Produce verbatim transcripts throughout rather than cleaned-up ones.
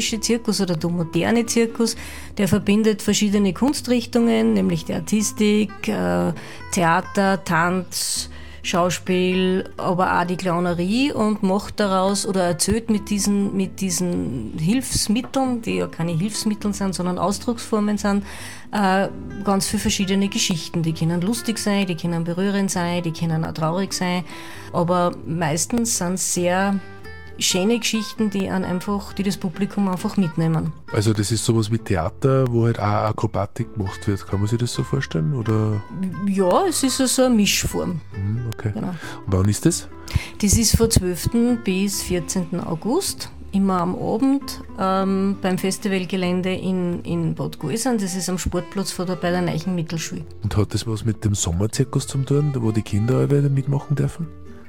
Zirkus oder der moderne Zirkus, der verbindet verschiedene Kunstrichtungen, nämlich die Artistik, äh, Theater, Tanz, Schauspiel, aber auch die Clownerie und macht daraus oder erzählt mit diesen, mit diesen Hilfsmitteln, die ja keine Hilfsmittel sind, sondern Ausdrucksformen sind, äh, ganz viele verschiedene Geschichten. Die können lustig sein, die können berührend sein, die können auch traurig sein, aber meistens sind es sehr schöne Geschichten, die, an einfach, die das Publikum einfach mitnehmen. Also das ist sowas wie Theater, wo halt auch Akrobatik gemacht wird. Kann man sich das so vorstellen? Oder? Ja, es ist so eine Mischform. Mhm, okay. Genau. Und wann ist das? Das ist von zwölften bis vierzehnten August, immer am Abend ähm, beim Festivalgelände in, in Bad Gäusern. Das ist am Sportplatz von der, bei der Neichen Mittelschule. Und hat das was mit dem Sommerzirkus zu tun, wo die Kinder alle mitmachen dürfen?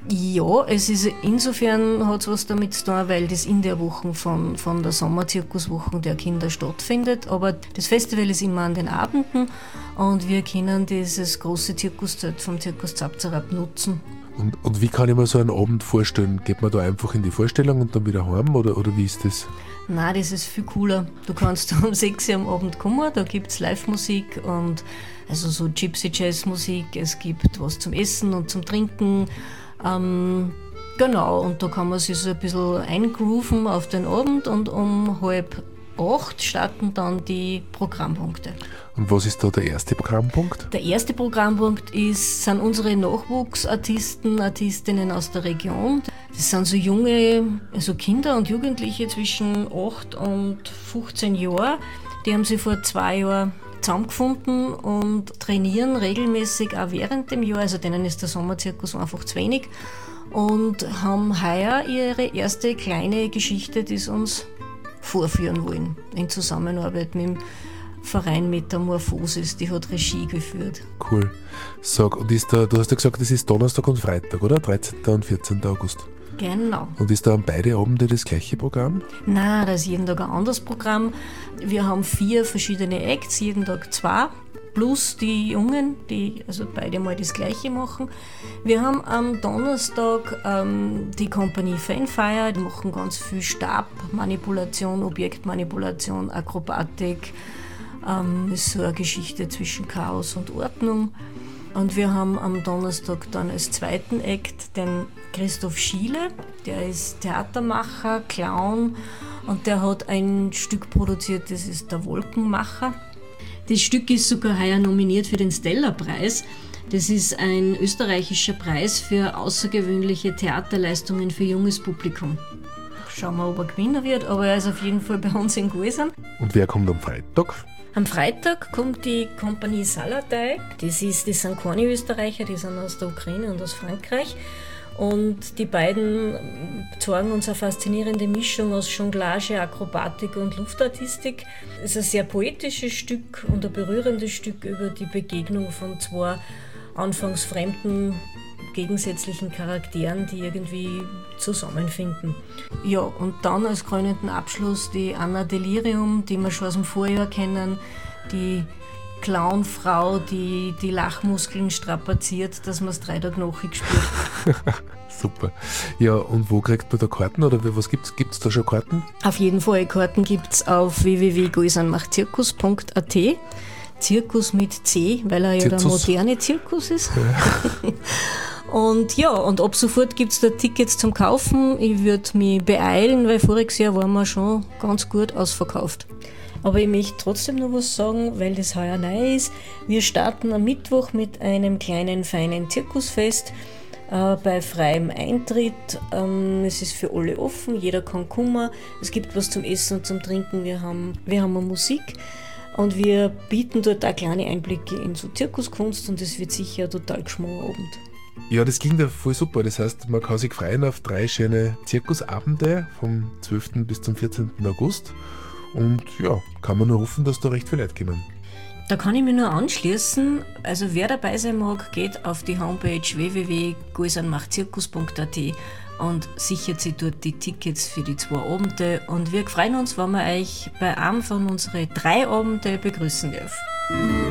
Ja, es ist insofern hat es was damit zu tun, weil das in der Woche von, von der Sommerzirkuswoche der Kinder stattfindet. Aber das Festival ist immer an den Abenden und wir können dieses große Zirkuszelt vom Zirkus Zapzerab nutzen. Und, und wie kann ich mir so einen Abend vorstellen? Geht man da einfach in die Vorstellung und dann wieder heim oder, oder wie ist das? Nein, das ist viel cooler. Du kannst um sechs Uhr am Abend kommen, da gibt es Live-Musik und also so Gypsy-Jazz-Musik, es gibt was zum Essen und zum Trinken. Ähm, genau, und da kann man sich so ein bisschen eingrooven auf den Abend und um halb acht starten dann die Programmpunkte. Und was ist da der erste Programmpunkt? Der erste Programmpunkt ist, sind unsere Nachwuchsartisten, Artistinnen aus der Region. Das sind so junge, also Kinder und Jugendliche zwischen acht und fünfzehn Jahren. Die haben sich vor zwei Jahren zusammengefunden und trainieren regelmäßig auch während dem Jahr, also denen ist der Sommerzirkus einfach zu wenig und haben heuer ihre erste kleine Geschichte, die sie uns vorführen wollen, in Zusammenarbeit mit dem Verein Metamorphosis, die hat Regie geführt. Cool. Sag, und ist da, du hast ja gesagt, das ist Donnerstag und Freitag, oder? dreizehnten und vierzehnten August. Genau. Und ist da an beide Abende das gleiche Programm? Nein, da ist jeden Tag ein anderes Programm. Wir haben vier verschiedene Acts, jeden Tag zwei, plus die Jungen, die also beide mal das Gleiche machen. Wir haben am Donnerstag ähm, die Kompanie Fanfire, die machen ganz viel Stabmanipulation, Objektmanipulation, Akrobatik. Ähm, ist so eine Geschichte zwischen Chaos und Ordnung. Und wir haben am Donnerstag dann als zweiten Act den Christoph Schiele, der ist Theatermacher, Clown und der hat ein Stück produziert, das ist der Wolkenmacher. Das Stück ist sogar heuer nominiert für den Stella-Preis. Das ist ein österreichischer Preis für außergewöhnliche Theaterleistungen für junges Publikum. Schauen wir, ob er Gewinner wird, aber er ist auf jeden Fall bei uns in Gäusern. Und wer kommt am Freitag? Am Freitag kommt die Kompanie Saladai. Das, ist, das sind keine Österreicher, die sind aus der Ukraine und aus Frankreich. Und die beiden zeigen uns eine faszinierende Mischung aus Jonglage, Akrobatik und Luftartistik. Es ist ein sehr poetisches Stück und ein berührendes Stück über die Begegnung von zwei anfangs fremden, gegensätzlichen Charakteren, die irgendwie zusammenfinden. Ja, und dann als krönenden Abschluss die Anna Delirium, die wir schon aus dem Vorjahr kennen, die Clownfrau, die die Lachmuskeln strapaziert, dass man es drei Tage nachher spürt. Super. Ja, und wo kriegt man da Karten oder was gibt's? Gibt's da schon Karten? Auf jeden Fall, Karten gibt's auf w w w punkt gäusernmachtzirkus punkt a t. Zirkus mit C, weil er ja Zirkus. Der moderne Zirkus ist. Ja. Und ja, und ab sofort gibt es da Tickets zum Kaufen. Ich würde mich beeilen, weil voriges Jahr waren wir schon ganz gut ausverkauft. Aber ich möchte trotzdem noch was sagen, weil das heuer neu ist. Wir starten am Mittwoch mit einem kleinen, feinen Zirkusfest äh, bei freiem Eintritt. Ähm, es ist für alle offen, jeder kann kommen. Es gibt was zum Essen und zum Trinken. Wir haben, wir haben eine Musik. Und wir bieten dort auch kleine Einblicke in so Zirkuskunst und es wird sicher ein total geschmacker Abend. Ja, das klingt ja voll super. Das heißt, man kann sich freuen auf drei schöne Zirkusabende vom zwölften bis zum vierzehnten August. Und ja, kann man nur hoffen, dass da recht viele Leute kommen. Da kann ich mich nur anschließen. Also wer dabei sein mag, geht auf die Homepage w w w punkt gäusernmachtzirkus punkt a t und sichert sich dort die Tickets für die zwei Abende. Und wir freuen uns, wenn wir euch bei einem von unseren drei Abende begrüßen dürfen.